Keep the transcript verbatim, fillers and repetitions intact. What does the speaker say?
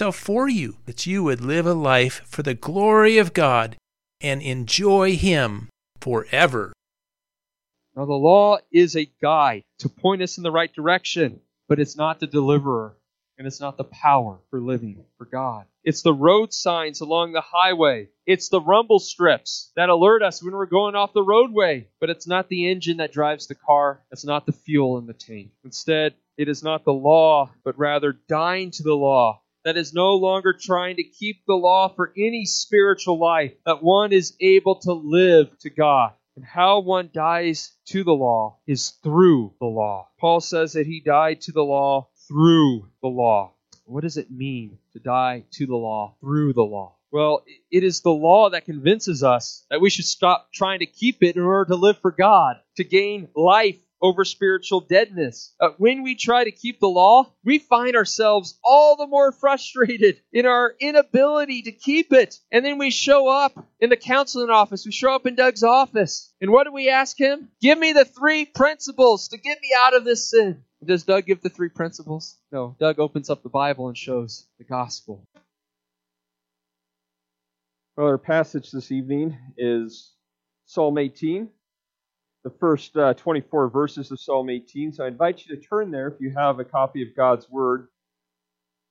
himself for you, that you would live a life for the glory of God and enjoy him forever. Now, the law is a guide to point us in the right direction, but it's not the deliverer, and it's not the power for living for God. It's the road signs along the highway. It's the rumble strips that alert us when we're going off the roadway, but it's not the engine that drives the car. It's not the fuel in the tank. Instead, it is not the law, but rather dying to the law. That is no longer trying to keep the law for any spiritual life, that one is able to live to God. And how one dies to the law is through the law. Paul says that he died to the law through the law. What does it mean to die to the law through the law? Well, it is the law that convinces us that we should stop trying to keep it in order to live for God, to gain life over spiritual deadness. Uh, when we try to keep the law, we find ourselves all the more frustrated in our inability to keep it. And then we show up in the counseling office. We show up in Doug's office. And what do we ask him? Give me the three principles to get me out of this sin. Does Doug give the three principles? No. Doug opens up the Bible and shows the gospel. Well, our passage this evening is Psalm eighteen. The first uh, twenty-four verses of Psalm eighteen. So I invite you to turn there if you have a copy of God's Word.